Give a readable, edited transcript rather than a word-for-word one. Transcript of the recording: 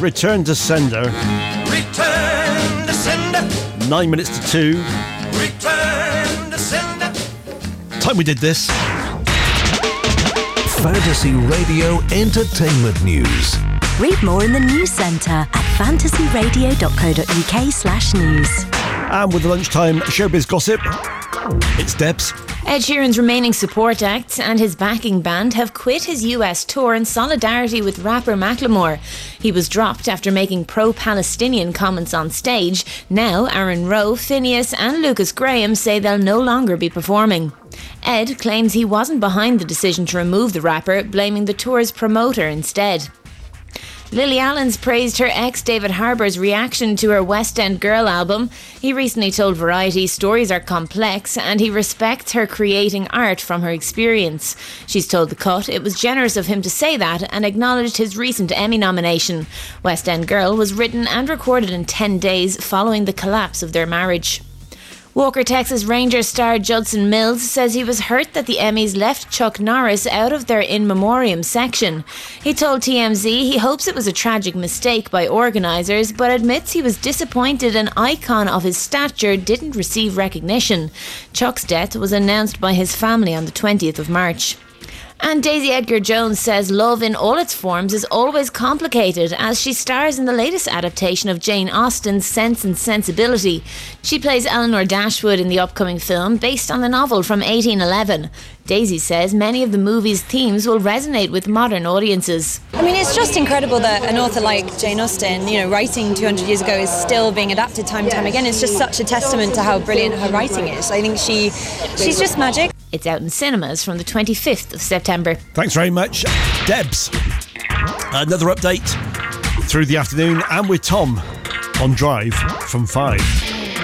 Return to Sender. Return to sender. 9 minutes to 2. Return to sender. Time we did this. Fantasy Radio Entertainment News. Read more in the News Centre at fantasyradio.co.uk/news. And with the lunchtime showbiz gossip, it's Debs. Ed Sheeran's remaining support acts and his backing band have quit his US tour in solidarity with rapper Macklemore. He was dropped after making pro-Palestinian comments on stage. Now Aaron Rowe, Phineas and Lucas Graham say they'll no longer be performing. Ed claims he wasn't behind the decision to remove the rapper, blaming the tour's promoter instead. Lily Allen's praised her ex David Harbour's reaction to her West End Girl album. He recently told Variety stories are complex and he respects her creating art from her experience. She's told The Cut it was generous of him to say that and acknowledged his recent Emmy nomination. West End Girl was written and recorded in 10 days following the collapse of their marriage. Walker Texas Rangers star Judson Mills says he was hurt that the Emmys left Chuck Norris out of their in memoriam section. He told TMZ he hopes it was a tragic mistake by organisers, but admits he was disappointed an icon of his stature didn't receive recognition. Chuck's death was announced by his family on the 20th of March. And Daisy Edgar-Jones says love in all its forms is always complicated as she stars in the latest adaptation of Jane Austen's Sense and Sensibility. She plays Eleanor Dashwood in the upcoming film based on the novel from 1811. Daisy says many of the movie's themes will resonate with modern audiences. I mean, it's just incredible that an author like Jane Austen, writing 200 years ago is still being adapted time and time again. It's just such a testament to how brilliant her writing is. I think she's just magic. It's out in cinemas from the 25th of September. Thanks very much, Debs. Another update through the afternoon and with Tom on Drive from 5.